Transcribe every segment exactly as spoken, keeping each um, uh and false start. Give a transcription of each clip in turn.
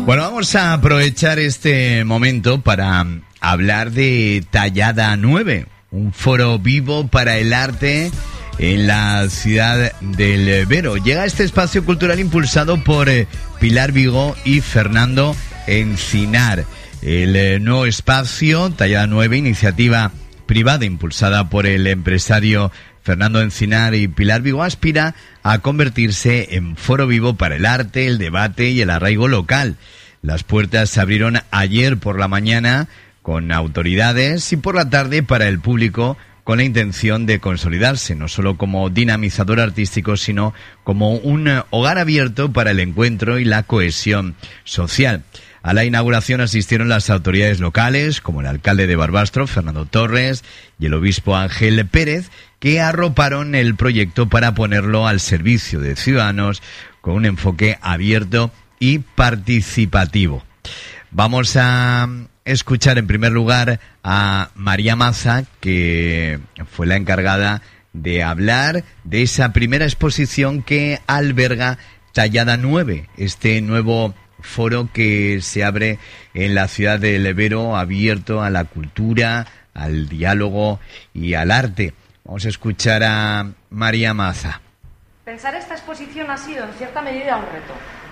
Bueno, vamos a aprovechar este momento para hablar de Tallada nueve, un foro vivo para el arte en la ciudad del Vero. Llega este espacio cultural impulsado por eh, Pilar Vigo y Fernando Encinar. El eh, nuevo espacio, Tallada nueve, iniciativa privada impulsada por el empresario Fernando Encinar y Pilar Vigo, aspira a convertirse en foro vivo para el arte, el debate y el arraigo local. Las puertas se abrieron ayer por la mañana con autoridades y por la tarde para el público, con la intención de consolidarse no solo como dinamizador artístico, sino como un hogar abierto para el encuentro y la cohesión social. A la inauguración asistieron las autoridades locales, como el alcalde de Barbastro, Fernando Torres, y el obispo Ángel Pérez, que arroparon el proyecto para ponerlo al servicio de ciudadanos con un enfoque abierto y participativo. Vamos a escuchar en primer lugar a María Maza, que fue la encargada de hablar de esa primera exposición que alberga Tallada nueve, este nuevo foro que se abre en la ciudad del Vero, abierto a la cultura, al diálogo y al arte. Vamos a escuchar a María Maza. Pensar esta exposición ha sido en cierta medida un reto.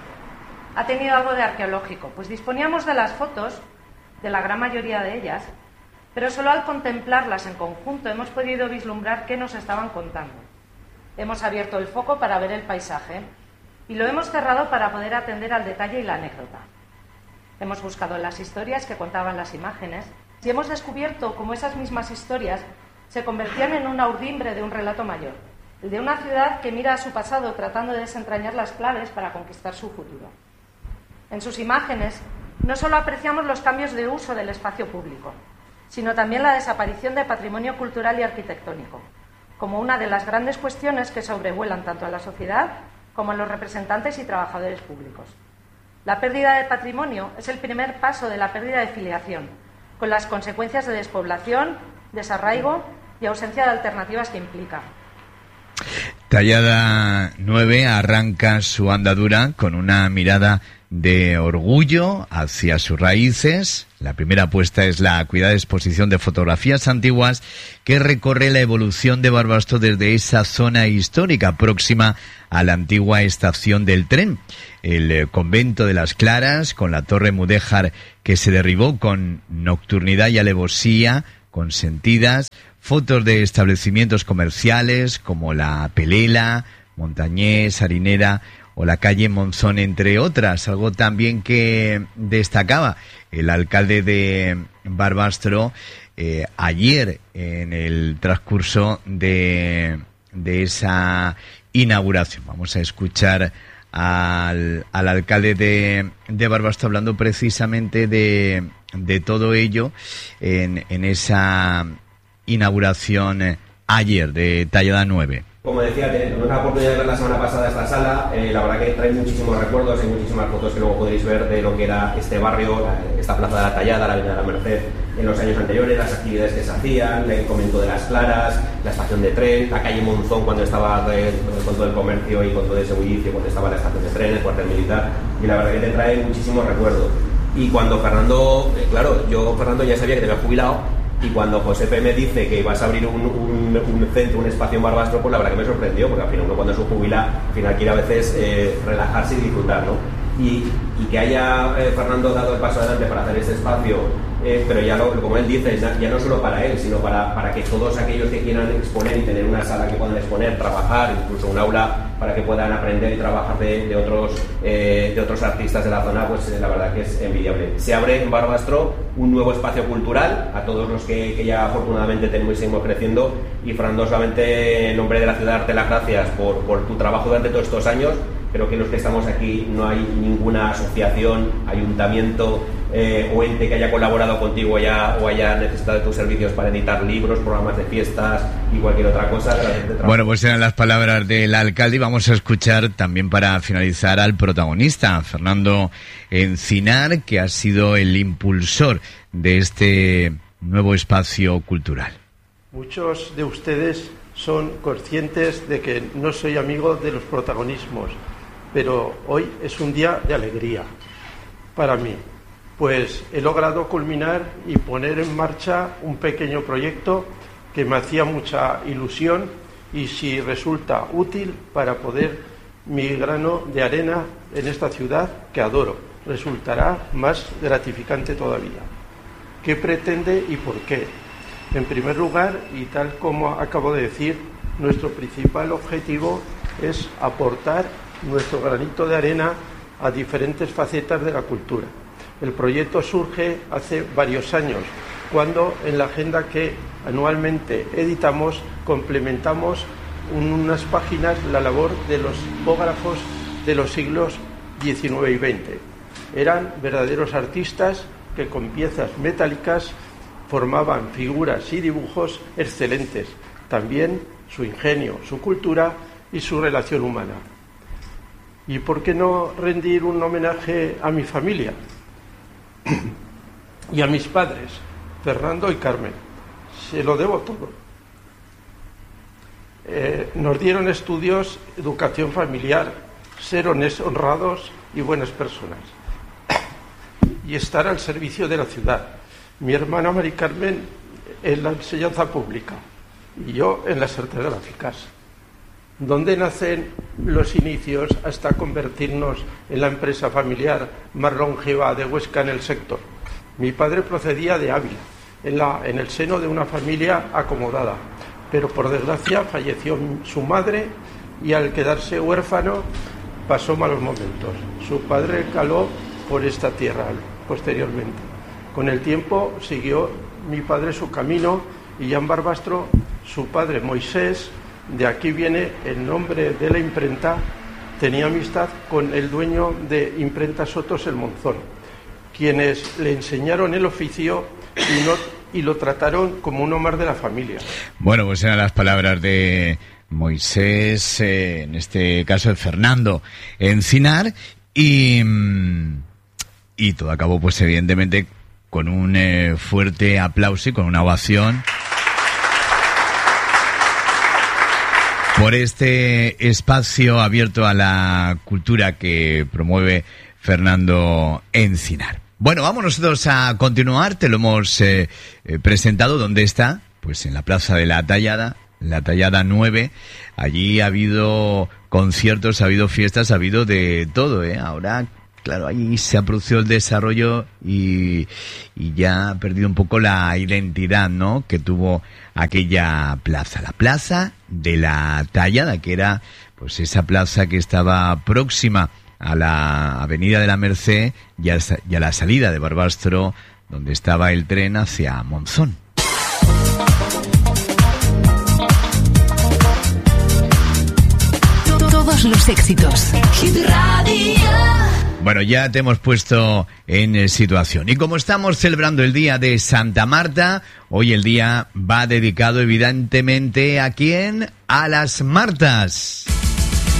Ha tenido algo de arqueológico, pues disponíamos de las fotos, de la gran mayoría de ellas, pero solo al contemplarlas en conjunto hemos podido vislumbrar qué nos estaban contando. Hemos abierto el foco para ver el paisaje y lo hemos cerrado para poder atender al detalle y la anécdota. Hemos buscado las historias que contaban las imágenes y hemos descubierto cómo esas mismas historias se convertían en una urdimbre de un relato mayor, el de una ciudad que mira a su pasado tratando de desentrañar las claves para conquistar su futuro. En sus imágenes no solo apreciamos los cambios de uso del espacio público, sino también la desaparición de patrimonio cultural y arquitectónico, como una de las grandes cuestiones que sobrevuelan tanto a la sociedad como a los representantes y trabajadores públicos. La pérdida de patrimonio es el primer paso de la pérdida de filiación, con las consecuencias de despoblación, desarraigo y ausencia de alternativas que implica. Tallada nueve arranca su andadura con una mirada de orgullo hacia sus raíces. La primera apuesta es la cuidada exposición de fotografías antiguas que recorre la evolución de Barbastro desde esa zona histórica próxima a la antigua estación del tren. El convento de las Claras, con la torre mudéjar que se derribó con nocturnidad y alevosía consentidas, fotos de establecimientos comerciales como la Pelela, Montañés, Harinera o la calle Monzón, entre otras. Algo también que destacaba el alcalde de Barbastro eh, ayer en el transcurso de, de esa inauguración. Vamos a escuchar al, al alcalde de, de Barbastro hablando precisamente de, de todo ello en, en esa inauguración ayer de Tallada nueve. Como decía, tenemos la oportunidad de ver la semana pasada esta sala. Eh, la verdad que trae muchísimos recuerdos, hay muchísimas fotos que luego podréis ver de lo que era este barrio, la, esta plaza de la Tallada, la avenida de la Merced, en los años anteriores, las actividades que se hacían, el convento de las Claras, la estación de tren, la calle Monzón cuando estaba eh, con todo el comercio y con todo ese bullicio, cuando estaba la estación de tren, el cuartel militar, y la verdad que te trae muchísimos recuerdos. Y cuando Fernando, eh, claro, yo Fernando ya sabía que te había jubilado, y cuando José P. me dice que vas a abrir un, un, un centro, un espacio en Barbastro, pues la verdad que me sorprendió, porque al final uno cuando se jubila, al final quiere a veces eh, relajarse y disfrutar, ¿no? Y, y que haya eh, Fernando dado el paso adelante para hacer este espacio, eh, pero ya lo, como él dice, ya, ya no solo para él, sino para, para que todos aquellos que quieran exponer y tener una sala que puedan exponer, trabajar, incluso un aula para que puedan aprender y trabajar de, de, otros, eh, de otros artistas de la zona, pues eh, la verdad que es envidiable. Se abre en Barbastro un nuevo espacio cultural a todos los que, que ya afortunadamente tenemos y seguimos creciendo, y Fernando, solamente en nombre de la ciudad, darte las gracias por, por tu trabajo durante todos estos años. Creo que los que estamos aquí no hay ninguna asociación, ayuntamiento eh, o ente que haya colaborado contigo haya, o haya necesitado de tus servicios para editar libros, programas de fiestas y cualquier otra cosa. Bueno, pues eran las palabras del alcalde y vamos a escuchar también, para finalizar, al protagonista, Fernando Encinar, que ha sido el impulsor de este nuevo espacio cultural. Muchos de ustedes son conscientes de que no soy amigo de los protagonismos, pero hoy es un día de alegría. para mí? Pues he logrado culminar y poner en marcha un pequeño proyecto que me hacía mucha ilusión y si resulta útil para poder mi grano de arena en esta ciudad que adoro, resultará más gratificante todavía. ¿Qué pretende y por qué? En primer lugar, y tal como acabo de decir, nuestro principal objetivo es aportar nuestro granito de arena a diferentes facetas de la cultura. El proyecto surge hace varios años, cuando en la agenda que anualmente editamos complementamos unas páginas la labor de los tipógrafos de los siglos diecinueve y veinte. Eran verdaderos artistas que con piezas metálicas formaban figuras y dibujos excelentes, también su ingenio, su cultura y su relación humana. ¿Y por qué no rendir un homenaje a mi familia y a mis padres, Fernando y Carmen? Se lo debo todo. Eh, nos dieron estudios, educación familiar, ser honestos, honrados y buenas personas, y estar al servicio de la ciudad. Mi hermana Mari Carmen en la enseñanza pública y yo en las artes gráficas. ¿Dónde nacen los inicios hasta convertirnos en la empresa familiar más longeva de Huesca en el sector? Mi padre procedía de Ávila, en, la, en el seno de una familia acomodada, pero por desgracia falleció su madre y al quedarse huérfano pasó malos momentos. Su padre caló por esta tierra posteriormente. Con el tiempo siguió mi padre su camino y Jan Barbastro, su padre Moisés, de aquí viene el nombre de la imprenta, tenía amistad con el dueño de Imprenta Sotos el Monzón, quienes le enseñaron el oficio y, no, y lo trataron como uno más de la familia. Bueno, pues eran las palabras de Moisés, eh, en este caso de Fernando Encinar, y, y todo acabó pues evidentemente con un eh, fuerte aplauso y con una ovación por este espacio abierto a la cultura que promueve Fernando Encinar. Bueno, vamos nosotros a continuar, te lo hemos eh, eh, presentado. ¿Dónde está? Pues en la Plaza de la Tallada, la Tallada nueve. Allí ha habido conciertos, ha habido fiestas, ha habido de todo, ¿eh? Ahora, claro, ahí se ha producido el desarrollo y, y ya ha perdido un poco la identidad, ¿no?, que tuvo aquella plaza, la Plaza de la Tallada, que era pues esa plaza que estaba próxima a la Avenida de la Merced y a, y a la salida de Barbastro, donde estaba el tren hacia Monzón. Todos los éxitos. Hit Radio. Bueno, ya te hemos puesto en situación. Y como estamos celebrando el Día de Santa Marta, hoy el día va dedicado evidentemente ¿a quién? A las Martas.